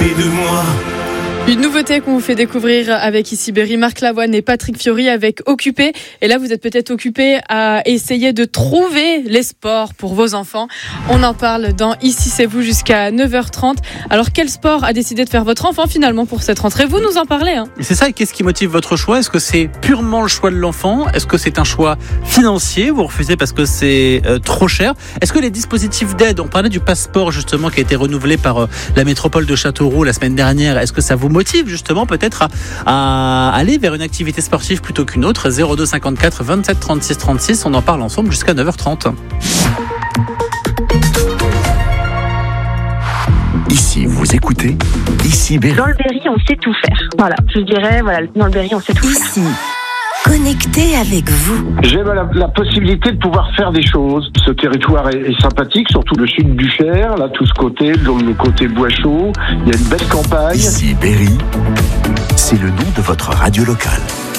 côté de moi. Une nouveauté qu'on vous fait découvrir avec ici Berry, Marc Lavoine et Patrick Fiori avec Occupé. Et là, vous êtes peut-être occupé à essayer de trouver les sports pour vos enfants. On en parle dans Ici c'est vous jusqu'à 9h30. Alors, quel sport a décidé de faire votre enfant finalement pour cette rentrée ? Vous nous en parlez. C'est ça, et qu'est-ce qui motive votre choix ? Est-ce que c'est purement le choix de l'enfant ? Est-ce que c'est un choix financier ? Vous refusez parce que c'est trop cher ? Est-ce que les dispositifs d'aide, on parlait du passeport justement qui a été renouvelé par la métropole de Châteauroux la semaine dernière, est-ce que ça vous motive justement peut-être à aller vers une activité sportive plutôt qu'une autre ? 02 54 27 36 36, on en parle ensemble jusqu'à 9h30. Ici, vous écoutez Ici Berry. Dans le Berry, on sait tout faire. Voilà, je dirais, dans le Berry, on sait tout faire. Ici, connecté avec vous. J'aime la possibilité de pouvoir faire des choses. Ce territoire est sympathique, surtout le sud du Cher, là, tout ce côté, le côté bois chaud. Il y a une belle campagne. Ici Berry, c'est le nom de votre radio locale.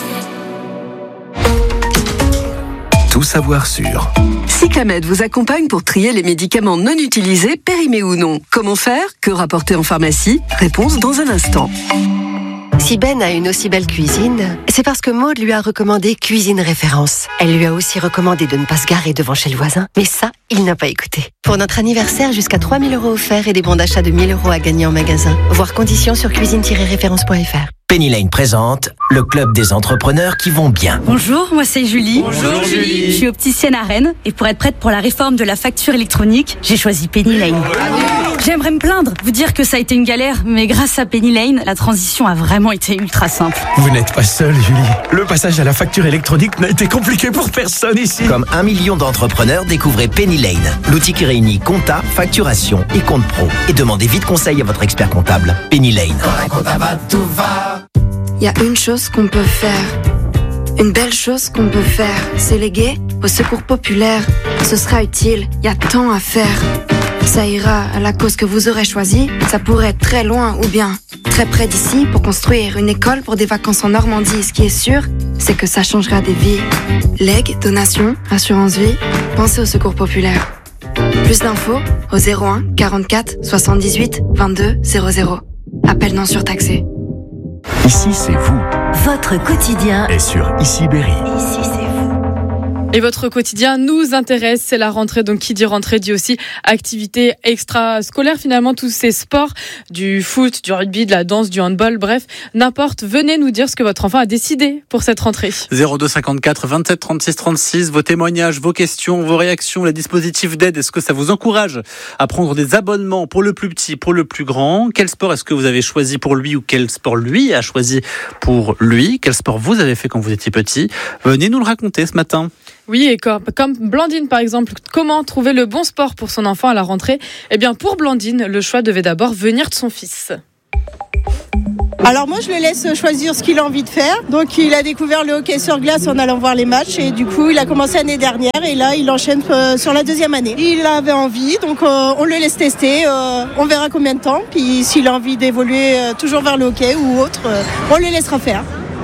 Tout savoir sur Cyclamed vous accompagne pour trier les médicaments non utilisés, périmés ou non. Comment faire ? Que rapporter en pharmacie ? Réponse dans un instant. Si Ben a une aussi belle cuisine, c'est parce que Maud lui a recommandé Cuisine Référence. Elle lui a aussi recommandé de ne pas se garer devant chez le voisin. Mais ça, il n'a pas écouté. Pour notre anniversaire, jusqu'à 3 000 € offerts et des bons d'achat de 1 000 € à gagner en magasin. Voir conditions sur cuisine-référence.fr. Penny Lane présente le club des entrepreneurs qui vont bien. Bonjour, moi c'est Julie. Bonjour Julie. Je suis opticienne à Rennes et pour être prête pour la réforme de la facture électronique, j'ai choisi Penny Lane. J'aimerais me plaindre, vous dire que ça a été une galère, mais grâce à Penny Lane, la transition a vraiment été ultra simple. Vous n'êtes pas seule, Julie. Le passage à la facture électronique n'a été compliqué pour personne ici. Comme 1 million d'entrepreneurs, découvrez Penny Lane, l'outil qui réunit compta, facturation et compte pro. Et demandez vite conseil à votre expert comptable. Penny Lane. Il y a une chose qu'on peut faire, une belle chose qu'on peut faire, c'est léguer au secours populaire. Ce sera utile, il y a tant à faire. Ça ira à la cause que vous aurez choisie, ça pourrait être très loin ou bien très près d'ici pour construire une école pour des vacances en Normandie. Ce qui est sûr, c'est que ça changera des vies. Legs, donations, assurance vie, pensez au secours populaire. Plus d'infos au 01 44 78 22 00. Appel non surtaxé. Ici, c'est vous. Votre quotidien Et sur Ici Berry. Ici, c'est vous. Et votre quotidien nous intéresse, c'est la rentrée, donc qui dit rentrée dit aussi activité extra-scolaire, finalement tous ces sports, du foot, du rugby, de la danse, du handball, bref, n'importe, venez nous dire ce que votre enfant a décidé pour cette rentrée. 02 54 27 36 36, vos témoignages, vos questions, vos réactions, les dispositifs d'aide, est-ce que ça vous encourage à prendre des abonnements pour le plus petit, pour le plus grand ? Quel sport est-ce que vous avez choisi pour lui ou quel sport lui a choisi pour lui ? Quel sport vous avez fait quand vous étiez petit ? Venez nous le raconter ce matin. Oui, et comme Blandine par exemple, comment trouver le bon sport pour son enfant à la rentrée ? Eh bien pour Blandine, le choix devait d'abord venir de son fils. Alors moi je le laisse choisir ce qu'il a envie de faire. Donc il a découvert le hockey sur glace en allant voir les matchs et du coup il a commencé l'année dernière et là il enchaîne sur la deuxième année. Il avait envie donc on le laisse tester, on verra combien de temps. Puis s'il a envie d'évoluer toujours vers le hockey ou autre, on le laissera faire.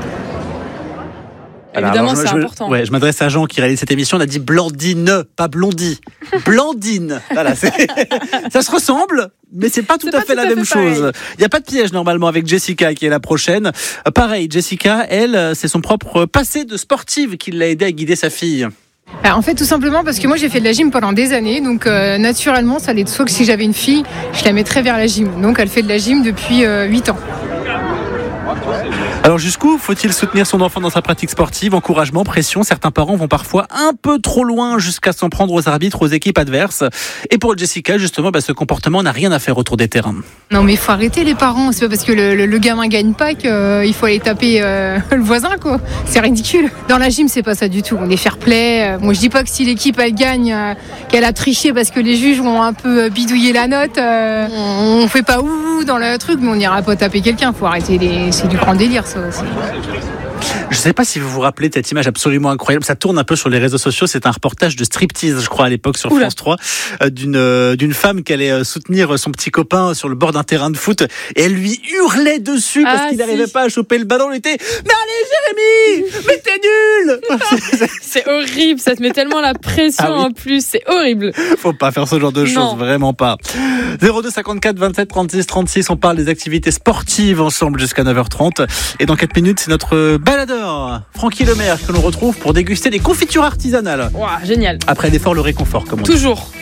Évidemment, c'est important. Je m'adresse à Jean qui réalise cette émission. On a dit Blandine, pas Blondie. Blandine. Voilà, ça se ressemble, mais c'est pas tout à fait la même chose. Il n'y a pas de piège normalement avec Jessica qui est la prochaine. Pareil, Jessica, elle, c'est son propre passé de sportive qui l'a aidé à guider sa fille. En fait, tout simplement parce que moi j'ai fait de la gym pendant des années, donc naturellement ça allait de soi que si j'avais une fille, je la mettrais vers la gym. Donc elle fait de la gym depuis 8 ans. Alors jusqu'où faut-il soutenir son enfant dans sa pratique sportive ? Encouragement, pression, certains parents vont parfois un peu trop loin jusqu'à s'en prendre aux arbitres, aux équipes adverses. Et pour Jessica, justement, ce comportement n'a rien à faire autour des terrains. Non mais il faut arrêter les parents, c'est pas parce que le gamin gagne pas qu'il faut aller taper le voisin quoi. C'est ridicule. Dans la gym c'est pas ça du tout, on est fair play. Moi je dis pas que si l'équipe elle gagne, qu'elle a triché parce que les juges ont un peu bidouillé la note, on fait pas ouh dans le truc, mais on n'ira pas taper quelqu'un, faut arrêter c'est du grand délire ça aussi. Je ne sais pas si vous vous rappelez de cette image absolument incroyable. Ça tourne un peu sur les réseaux sociaux. C'est un reportage de striptease, je crois, à l'époque sur France 3, d'une femme qui allait soutenir son petit copain sur le bord d'un terrain de foot. Et elle lui hurlait dessus parce qu'il n'arrivait pas à choper le ballon. Il était « Mais allez, Jérémy, mais t'es nul !» C'est horrible. Ça te met tellement la pression en plus. C'est horrible. Faut pas faire ce genre de choses, vraiment pas. 02 54 27 36 36. On parle des activités sportives ensemble jusqu'à 9h30. Et dans 4 minutes, c'est notre baladeur, Francky Lemaire, que l'on retrouve pour déguster des confitures artisanales. Wow, génial. Après l'effort, le réconfort, comme on dit. Toujours.